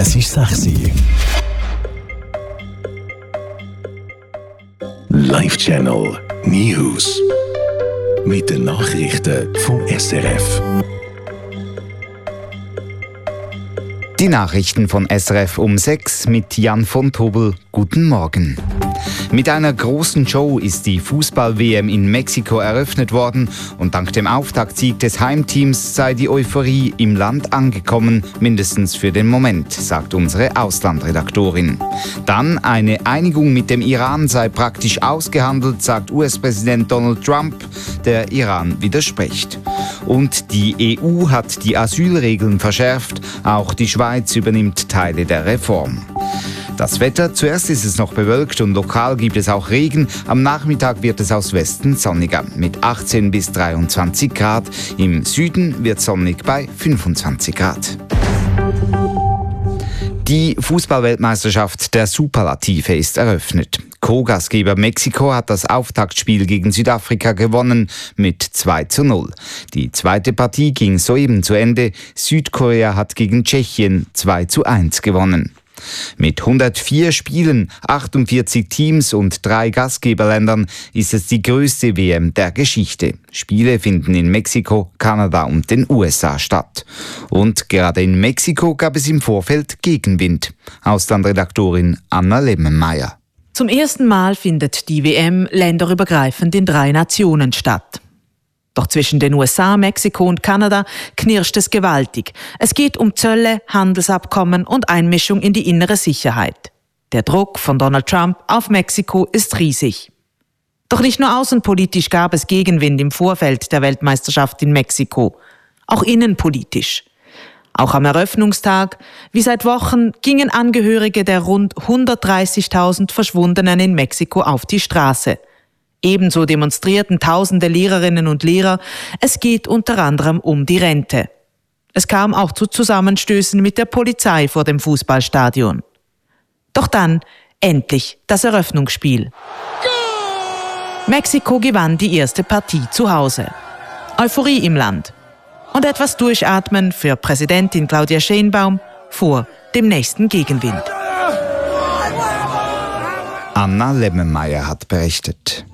Es ist 6 Uhr. Live Channel News. Mit den Nachrichten vom SRF. Die Nachrichten von SRF um 6 mit Jan von Tobel. Guten Morgen. Mit einer großen Show ist die Fußball-WM in Mexiko eröffnet worden und dank dem Auftaktsieg des Heimteams sei die Euphorie im Land angekommen, mindestens für den Moment, sagt unsere Auslandredaktorin. Dann eine Einigung mit dem Iran sei praktisch ausgehandelt, sagt US-Präsident Donald Trump, der Iran widerspricht. Und die EU hat die Asylregeln verschärft, auch die Schweiz übernimmt Teile der Reform. Das Wetter, zuerst ist es noch bewölkt und lokal gibt es auch Regen. Am Nachmittag wird es aus Westen sonniger mit 18 bis 23 Grad. Im Süden wird sonnig bei 25 Grad. Die Fußballweltmeisterschaft der Superlative ist eröffnet. Co-Gastgeber Mexiko hat das Auftaktspiel gegen Südafrika gewonnen mit 2:0. Die zweite Partie ging soeben zu Ende. Südkorea hat gegen Tschechien 2:1 gewonnen. Mit 104 Spielen, 48 Teams und 3 Gastgeberländern ist es die größte WM der Geschichte. Spiele finden in Mexiko, Kanada und den USA statt. Und gerade in Mexiko gab es im Vorfeld Gegenwind. Auslandredaktorin Anna Lemmenmeier. Zum ersten Mal findet die WM länderübergreifend in 3 Nationen statt. Doch zwischen den USA, Mexiko und Kanada knirscht es gewaltig. Es geht um Zölle, Handelsabkommen und Einmischung in die innere Sicherheit. Der Druck von Donald Trump auf Mexiko ist riesig. Doch nicht nur außenpolitisch gab es Gegenwind im Vorfeld der Weltmeisterschaft in Mexiko, auch innenpolitisch. Auch am Eröffnungstag, wie seit Wochen, gingen Angehörige der rund 130.000 Verschwundenen in Mexiko auf die Straße. Ebenso demonstrierten tausende Lehrerinnen und Lehrer. Es geht unter anderem um die Rente. Es kam auch zu Zusammenstößen mit der Polizei vor dem Fußballstadion. Doch dann endlich das Eröffnungsspiel. Mexiko gewann die erste Partie zu Hause. Euphorie im Land. Und etwas Durchatmen für Präsidentin Claudia Sheinbaum vor dem nächsten Gegenwind. Anna Lemmenmeier hat berichtet.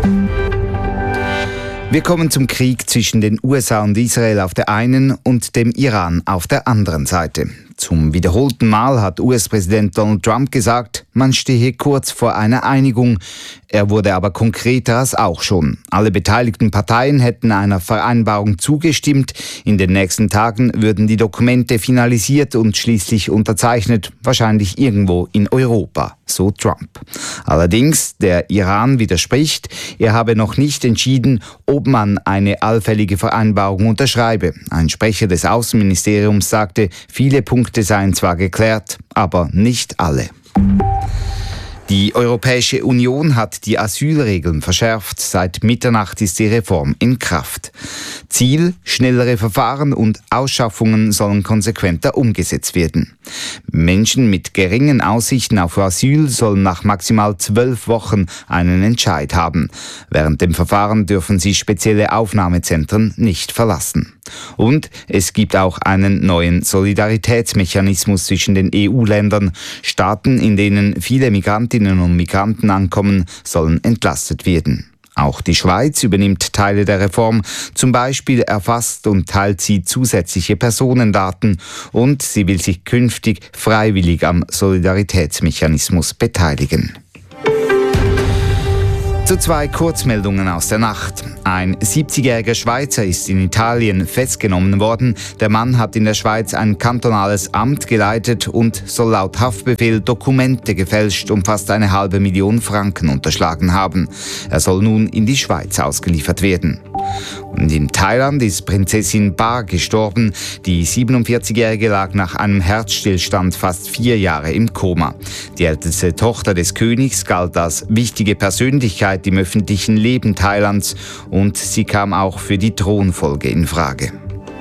Wir kommen zum Krieg zwischen den USA und Israel auf der einen und dem Iran auf der anderen Seite. Zum wiederholten Mal hat US-Präsident Donald Trump gesagt, man stehe kurz vor einer Einigung. Er wurde aber konkreter als auch schon. Alle beteiligten Parteien hätten einer Vereinbarung zugestimmt. In den nächsten Tagen würden die Dokumente finalisiert und schließlich unterzeichnet, wahrscheinlich irgendwo in Europa, so Trump. Allerdings, der Iran widerspricht. Er habe noch nicht entschieden, ob man eine allfällige Vereinbarung unterschreibe. Ein Sprecher des Außenministeriums sagte, viele Punkte seien zwar geklärt, aber nicht alle. Die Europäische Union hat die Asylregeln verschärft. Seit Mitternacht ist die Reform in Kraft. Ziel: schnellere Verfahren und Ausschaffungen sollen konsequenter umgesetzt werden. Menschen mit geringen Aussichten auf Asyl sollen nach maximal 12 Wochen einen Entscheid haben. Während dem Verfahren dürfen sie spezielle Aufnahmezentren nicht verlassen. Und es gibt auch einen neuen Solidaritätsmechanismus zwischen den EU-Ländern. Staaten, in denen viele Migrantinnen und Migranten ankommen, sollen entlastet werden. Auch die Schweiz übernimmt Teile der Reform. Zum Beispiel erfasst und teilt sie zusätzliche Personendaten und sie will sich künftig freiwillig am Solidaritätsmechanismus beteiligen. Zu 2 Kurzmeldungen aus der Nacht. Ein 70-jähriger Schweizer ist in Italien festgenommen worden. Der Mann hat in der Schweiz ein kantonales Amt geleitet und soll laut Haftbefehl Dokumente gefälscht und fast 500.000 Franken unterschlagen haben. Er soll nun in die Schweiz ausgeliefert werden. Und in Thailand ist Prinzessin Ba gestorben. Die 47-Jährige lag nach einem Herzstillstand fast 4 Jahre im Koma. Die älteste Tochter des Königs galt als wichtige Persönlichkeit im öffentlichen Leben Thailands und sie kam auch für die Thronfolge in Frage.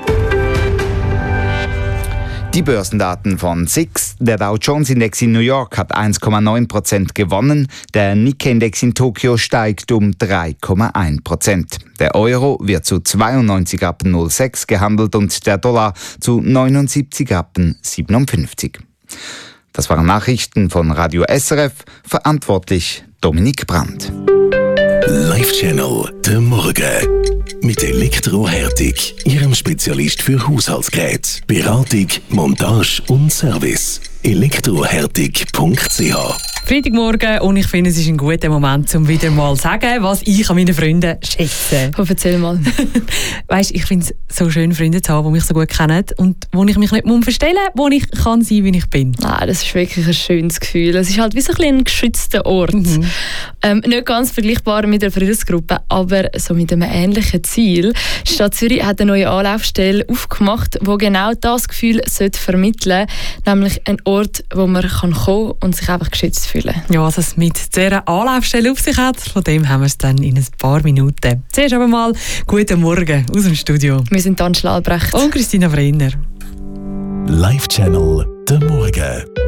Die Börsendaten von SIX. Der Dow Jones Index in New York hat 1,9% gewonnen. Der Nikkei-Index in Tokio steigt um 3,1%. Der Euro wird zu 92,06 Rappen gehandelt und der Dollar zu 79,57 Rappen. Das waren Nachrichten von Radio SRF, verantwortlich Dominik Brandt. Live-Channel der Morgen. Mit Elektrohärtig, Ihrem Spezialist für Haushaltsgeräte, Beratung, Montage und Service. elektrohärtig.ch. Freitagmorgen und ich finde, es ist ein guter Moment, um wieder mal zu sagen, was ich an meinen Freunden schätze. Oh, erzähl mal. Weißt, ich finde es so schön, Freunde zu haben, die mich so gut kennen und wo ich mich nicht verstellen muss, wo ich kann sein, wie ich bin. Ah, das ist wirklich ein schönes Gefühl. Es ist halt wie so ein geschützter Ort. Nicht ganz vergleichbar mit der Friedensgruppe, aber so mit einem ähnlichen Ziel. Die Stadt Zürich hat eine neue Anlaufstelle aufgemacht, die genau das Gefühl vermitteln sollte, nämlich ein Ort, wo man kommen kann und sich einfach geschützt fühlen. Ja, was es mit dieser Anlaufstelle auf sich hat, von dem haben wir es dann in ein paar Minuten. Zuerst aber mal guten Morgen aus dem Studio. Wir sind Angela Albrecht und Christina Brenner. Live-Channel der Morgen.